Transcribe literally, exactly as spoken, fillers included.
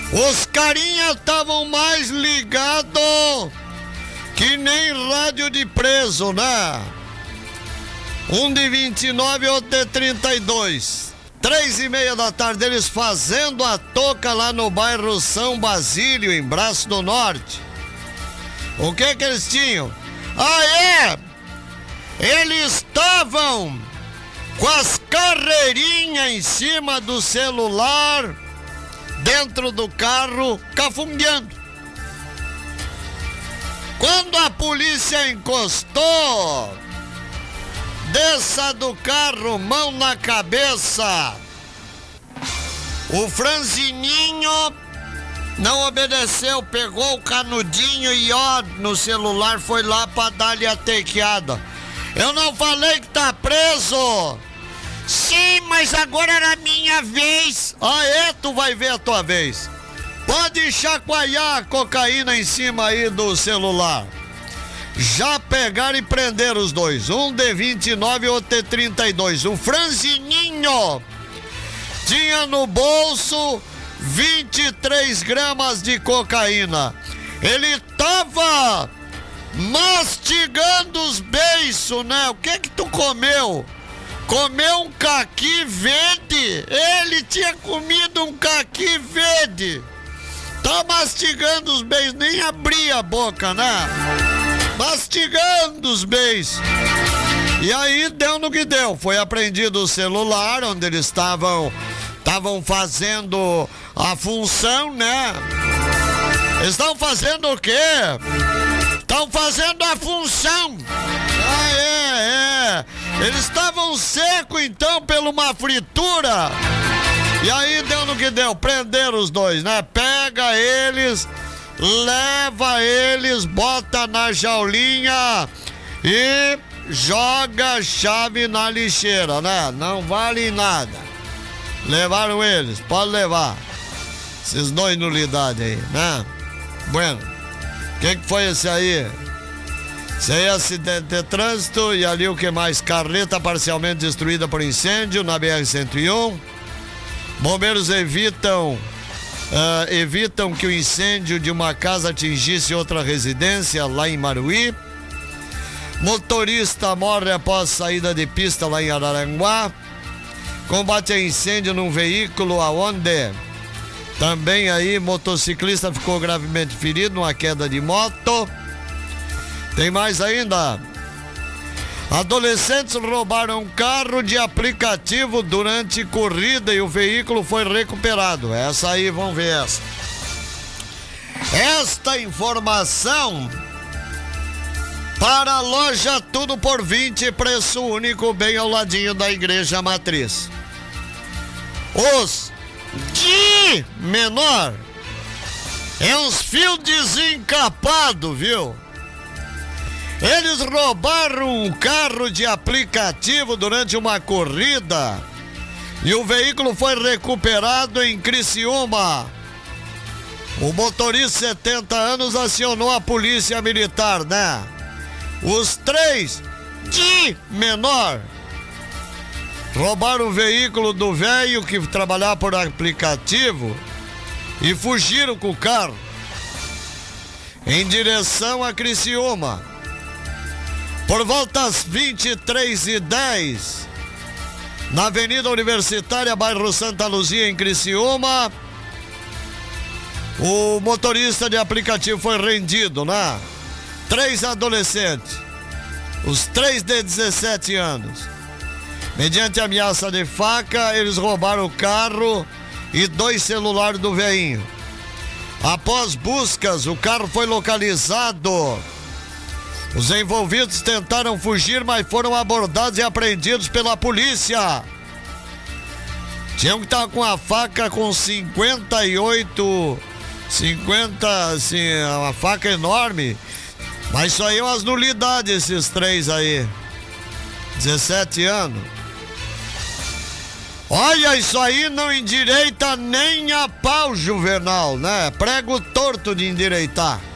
Os carinhas estavam mais ligados que nem rádio de preso, né? Um de vinte e nove e outro de trinta e dois. Três e meia da tarde, eles fazendo a toca lá no bairro São Basílio, em Braço do Norte. O que que eles tinham? Ah, é! Eles estavam com as carreirinhas em cima do celular, dentro do carro, cafungueando. Quando a polícia encostou, desça do carro, mão na cabeça. O Franzininho não obedeceu, pegou o canudinho e ó, no celular foi lá pra dar-lhe a tequeada. Eu não falei que tá preso? Sim, mas agora era minha vez. Ah, é? Tu vai ver a tua vez. Pode chacoalhar a cocaína em cima aí do celular. Já pegaram e prenderam os dois. Um de vinte e nove e outro de trinta e dois. O Franzininho tinha no bolso vinte e três gramas de cocaína. Ele tava mastigando os beiços, né? O que que tu comeu? Comeu um caqui verde? Ele tinha comido um caqui verde. Tá mastigando os beiços, nem abria a boca, né? Mastigando os beijos. E aí deu no que deu. Foi apreendido o celular onde eles estavam estavam fazendo a função, né? Eles estão fazendo o quê? Estão fazendo a função. Ah, é, é. Eles estavam secos então pela uma fritura. E aí deu no que deu. Prenderam os dois, né? Pega eles, leva eles, bota na jaulinha e joga a chave na lixeira, né? Não vale nada. Levaram eles, pode levar. Esses dois nulidade aí, né? Bueno, o que que foi esse aí? Esse aí é acidente de trânsito. E ali o que mais? Carreta parcialmente destruída por incêndio na B R cento e um. Bombeiros evitam Uh, evitam que o incêndio de uma casa atingisse outra residência lá em Maruí. Motorista morre após saída de pista lá em Araranguá. Combate a incêndio num veículo aonde também aí motociclista ficou gravemente ferido numa queda de moto. Tem mais ainda. Adolescentes roubaram um carro de aplicativo durante corrida e o veículo foi recuperado. Essa aí, vamos ver essa. Esta informação para a loja Tudo por vinte, preço único, bem ao ladinho da Igreja Matriz. Os de menor é uns fios desencapados, viu? Eles roubaram um carro de aplicativo durante uma corrida e o veículo foi recuperado em Criciúma. O motorista, setenta anos, acionou a polícia militar, né? Os três de menor roubaram o veículo do velho que trabalhava por aplicativo e fugiram com o carro em direção a Criciúma. Por volta às vinte e três e dez, na Avenida Universitária, bairro Santa Luzia, em Criciúma, o motorista de aplicativo foi rendido, né? Três adolescentes, os três de dezessete anos. Mediante ameaça de faca, eles roubaram o carro e dois celulares do veinho. Após buscas, o carro foi localizado. Os envolvidos tentaram fugir, mas foram abordados e apreendidos pela polícia. Tinham que estar com a faca com cinquenta e oito, cinquenta, assim, uma faca enorme. Mas isso aí é umas nulidades, esses três aí. dezessete anos. Olha, isso aí não endireita nem a pau, Juvenal, né? Prego torto de endireitar.